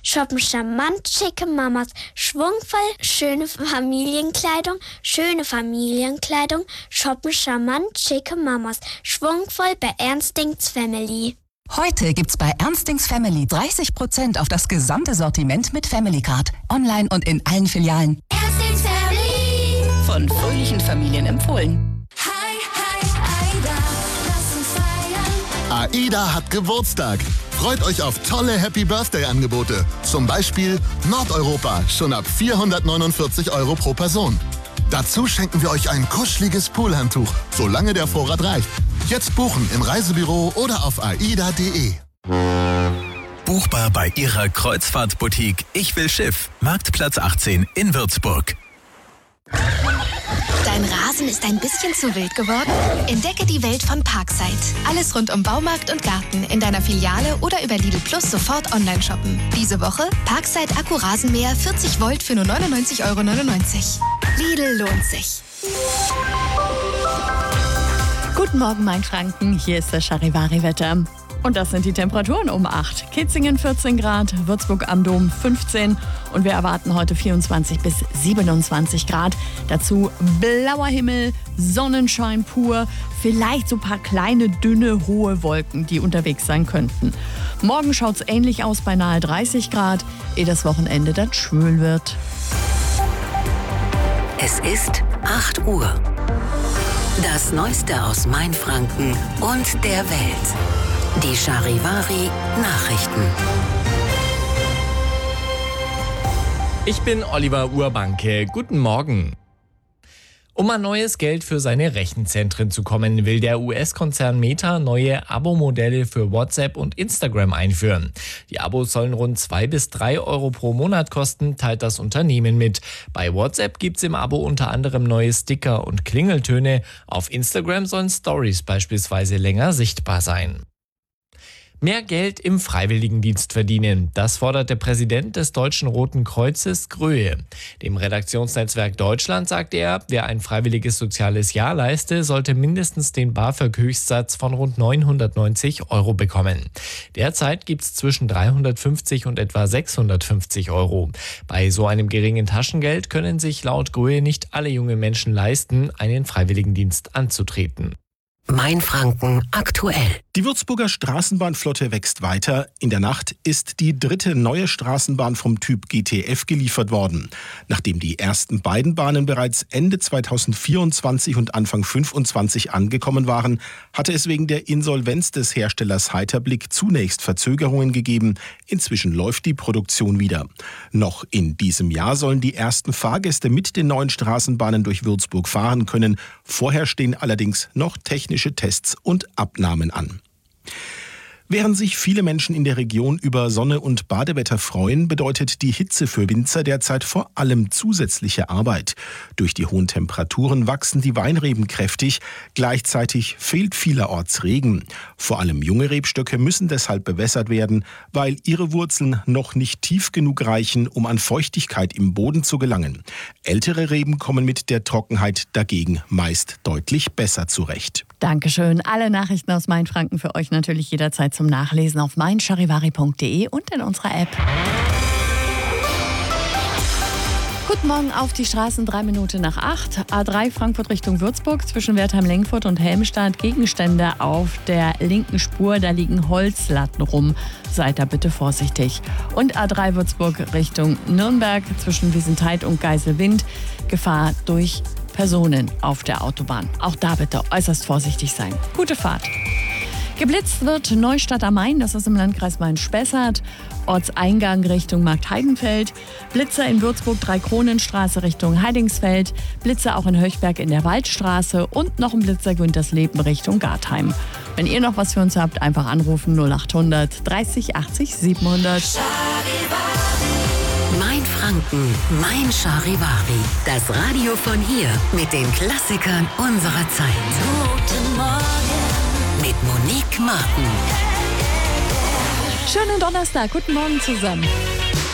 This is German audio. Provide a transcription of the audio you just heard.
shoppen charmant schicke Mamas, schwungvoll schöne Familienkleidung, shoppen charmant schicke Mamas, schwungvoll bei Ernstings Family. Heute gibt's bei Ernstings Family 30% auf das gesamte Sortiment mit Family Card. Online und in allen Filialen. Ernstings Family. Von fröhlichen Familien empfohlen. Hi, Aida, lass uns feiern. AIDA hat Geburtstag. Freut euch auf tolle Happy Birthday-Angebote. Zum Beispiel Nordeuropa, schon ab 449 € pro Person. Dazu schenken wir euch ein kuscheliges Poolhandtuch, solange der Vorrat reicht. Jetzt buchen im Reisebüro oder auf aida.de. Buchbar bei Ihrer Kreuzfahrtboutique Ich will Schiff, Marktplatz 18 in Würzburg. Dein Rasen ist ein bisschen zu wild geworden? Entdecke die Welt von Parkside. Alles rund um Baumarkt und Garten in deiner Filiale oder über Lidl Plus sofort online shoppen. Diese Woche Parkside Akku-Rasenmäher 40 Volt für nur 99,99 €. Lidl lohnt sich. Guten Morgen, Mainfranken. Hier ist das Charivari-Wetter. Und das sind die Temperaturen um 8. Kitzingen 14 Grad, Würzburg am Dom 15 und wir erwarten heute 24 bis 27 Grad. Dazu blauer Himmel, Sonnenschein pur, vielleicht so ein paar kleine, dünne, hohe Wolken, die unterwegs sein könnten. Morgen schaut es ähnlich aus bei nahe 30 Grad, ehe das Wochenende dann schwül wird. Es ist 8 Uhr. Das Neueste aus Mainfranken und der Welt. Die Charivari Nachrichten. Ich bin Oliver Urbanke. Guten Morgen. Um an neues Geld für seine Rechenzentren zu kommen, will der US-Konzern Meta neue Abo-Modelle für WhatsApp und Instagram einführen. Die Abos sollen rund 2 bis 3 € pro Monat kosten, teilt das Unternehmen mit. Bei WhatsApp gibt's im Abo unter anderem neue Sticker und Klingeltöne. Auf Instagram sollen Stories beispielsweise länger sichtbar sein. Mehr Geld im Freiwilligendienst verdienen. Das fordert der Präsident des Deutschen Roten Kreuzes, Gröhe. Dem Redaktionsnetzwerk Deutschland sagt er, wer ein freiwilliges soziales Jahr leiste, sollte mindestens den BAföG-Höchstsatz von rund 990 € bekommen. Derzeit gibt es zwischen 350 und etwa 650 €. Bei so einem geringen Taschengeld können sich laut Gröhe nicht alle junge Menschen leisten, einen Freiwilligendienst anzutreten. Mainfranken aktuell. Die Würzburger Straßenbahnflotte wächst weiter. In der Nacht ist die dritte neue Straßenbahn vom Typ GTF geliefert worden. Nachdem die ersten beiden Bahnen bereits Ende 2024 und Anfang 2025 angekommen waren, hatte es wegen der Insolvenz des Herstellers Heiterblick zunächst Verzögerungen gegeben. Inzwischen läuft die Produktion wieder. Noch in diesem Jahr sollen die ersten Fahrgäste mit den neuen Straßenbahnen durch Würzburg fahren können. Vorher stehen allerdings noch technische Tests und Abnahmen an. Während sich viele Menschen in der Region über Sonne und Badewetter freuen, bedeutet die Hitze für Winzer derzeit vor allem zusätzliche Arbeit. Durch die hohen Temperaturen wachsen die Weinreben kräftig, gleichzeitig fehlt vielerorts Regen. Vor allem junge Rebstöcke müssen deshalb bewässert werden, weil ihre Wurzeln noch nicht tief genug reichen, um an Feuchtigkeit im Boden zu gelangen. Ältere Reben kommen mit der Trockenheit dagegen meist deutlich besser zurecht. Dankeschön. Alle Nachrichten aus Mainfranken für euch natürlich jederzeit zum Nachlesen auf meincharivari.de und in unserer App. Guten Morgen auf die Straßen, 3 Minuten nach 8. A3 Frankfurt Richtung Würzburg, zwischen Wertheim-Lengfurt und Helmstadt. Gegenstände auf der linken Spur, da liegen Holzlatten rum. Seid da bitte vorsichtig. Und A3 Würzburg Richtung Nürnberg, zwischen Wiesenthal und Geiselwind. Gefahr durch Personen auf der Autobahn. Auch da bitte äußerst vorsichtig sein. Gute Fahrt. Geblitzt wird Neustadt am Main, das ist im Landkreis Main-Spessart. Ortseingang Richtung Marktheidenfeld. Blitzer in Würzburg, Dreikronenstraße Richtung Heidingsfeld. Blitzer auch in Höchberg in der Waldstraße. Und noch ein Blitzer Güntersleben Richtung Gartheim. Wenn ihr noch was für uns habt, einfach anrufen 0800 30 80 700. Mainfranken, mein Charivari. Das Radio von hier mit den Klassikern unserer Zeit. Guten Morgen. Mit Monique Martin. Schönen Donnerstag, guten Morgen zusammen.